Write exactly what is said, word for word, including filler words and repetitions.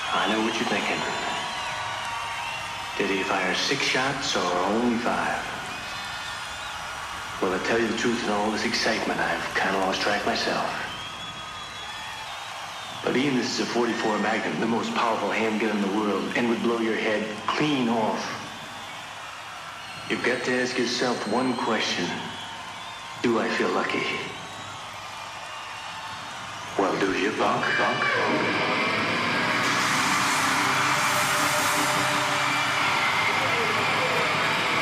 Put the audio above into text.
I know what you're thinking. Did he fire six shots or only five? Well, to tell you the truth, in all this excitement, I've kind of lost track myself. But Ian, this is a forty-four Magnum, the most powerful handgun in the world, and would blow your head clean off. You've got to ask yourself one question. Do I feel lucky? Well, do you, Bunk? Bunk? Bunk?